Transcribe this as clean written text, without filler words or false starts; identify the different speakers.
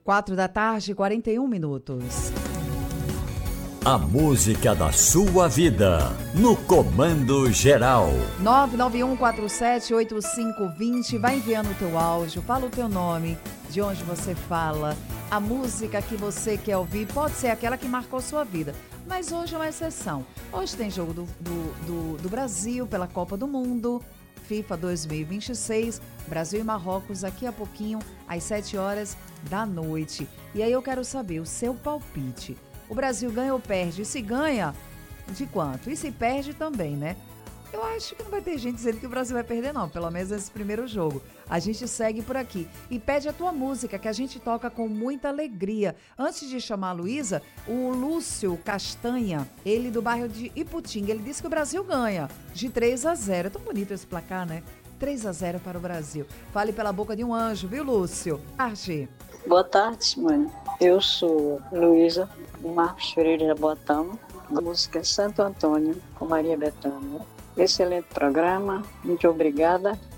Speaker 1: 4 da tarde, 41 minutos.
Speaker 2: A música da sua vida, no Comando Geral.
Speaker 1: 991478520, vai enviando o teu áudio, fala o teu nome, de onde você fala, a música que você quer ouvir, pode ser aquela que marcou sua vida, mas hoje é uma exceção. Hoje tem jogo do Brasil pela Copa do Mundo, FIFA 2026, Brasil e Marrocos, daqui a pouquinho, às 19h. E aí eu quero saber o seu palpite. O Brasil ganha ou perde? E se ganha, de quanto? E se perde também, né? Eu acho que não vai ter gente dizendo que o Brasil vai perder, não. Pelo menos nesse primeiro jogo. A gente segue por aqui. E pede a tua música, que a gente toca com muita alegria. Antes de chamar a Luísa, o Lúcio Castanha, ele do bairro de Iputinga, ele disse que o Brasil ganha de 3-0. É tão bonito esse placar, né? 3-0 para o Brasil. Fale pela boca de um anjo, viu, Lúcio? Arge.
Speaker 3: Boa tarde, mãe. Eu sou Luísa, Marcos Ferreira da Botão. A música é Santo Antônio, com Maria Bethânia. Excelente programa, muito obrigada